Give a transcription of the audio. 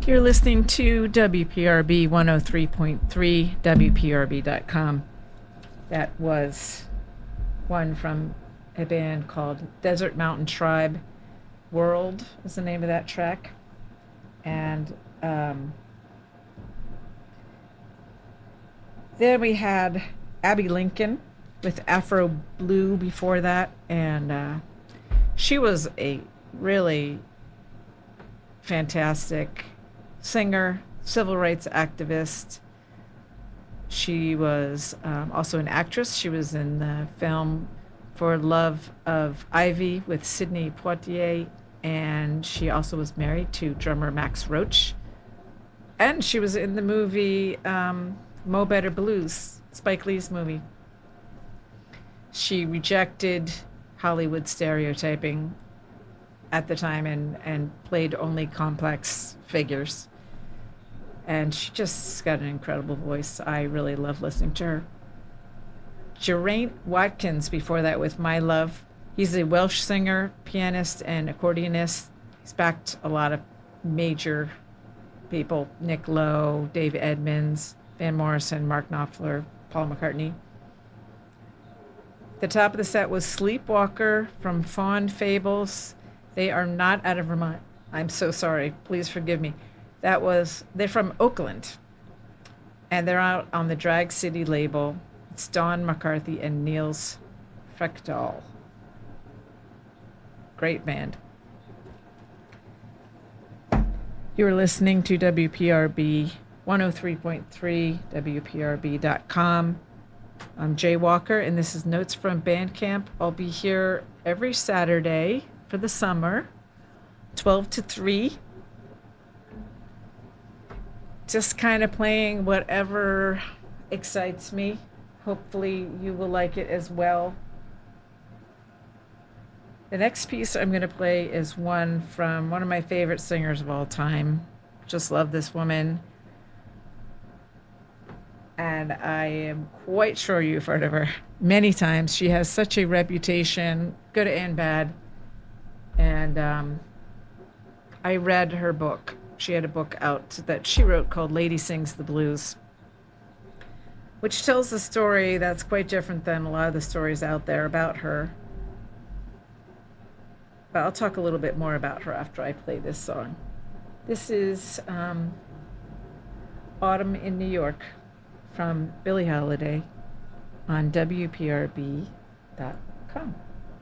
You're listening to WPRB 103.3, WPRB.com. That was one from a band called Desert Mountain Tribe. World is the name of that track. And then we had Abby Lincoln with Afro Blue before that. And she was a really fantastic singer, civil rights activist. She was also an actress. She was in the film For Love of Ivy with Sidney Poitier, and she also was married to drummer Max Roach. And she was in the movie Mo Better Blues, Spike Lee's movie. She rejected Hollywood stereotyping at the time and played only complex figures. And she just got an incredible voice. I really love listening to her. Geraint Watkins before that with My Love. He's a Welsh singer, pianist, and accordionist. He's backed a lot of major people: Nick Lowe, Dave Edmunds, Van Morrison, Mark Knopfler, Paul McCartney. The top of the set was Sleepwalker from Fawn Fables. They are not out of Vermont. I'm so sorry. Please forgive me. They're from Oakland, and they're out on the Drag City label. It's Don McCarthy and Niels Frechtal. Great band. You're listening to WPRB 103.3, WPRB.com. I'm Jay Walker, and this is Notes from Bandcamp. I'll be here every Saturday for the summer, 12 to 3. Just kind of playing whatever excites me. Hopefully you will like it as well. The next piece I'm going to play is one from one of my favorite singers of all time. Just love this woman. And I am quite sure you've heard of her many times. She has such a reputation, good and bad. And I read her book. She had a book out that she wrote called Lady Sings the Blues, which tells a story that's quite different than a lot of the stories out there about her. But I'll talk a little bit more about her after I play this song. This is Autumn in New York from Billie Holiday on WPRB.com.